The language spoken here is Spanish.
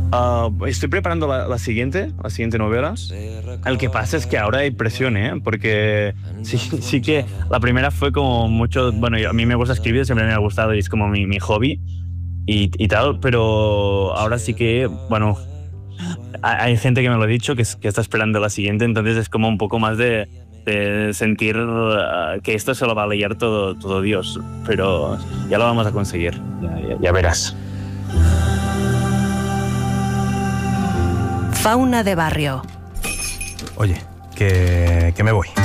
Estoy preparando la siguiente novela. El que pasa es que ahora hay presión, ¿eh? Porque sí que la primera fue como mucho, bueno, a mí me gusta escribir, siempre me ha gustado y es como mi hobby y tal, pero ahora sí que, bueno, hay gente que me lo ha dicho que está esperando la siguiente, entonces es como un poco más de sentir que esto se lo va a leer todo Dios, pero ya lo vamos a conseguir, ya verás. Fauna de barrio. Oye, que me voy.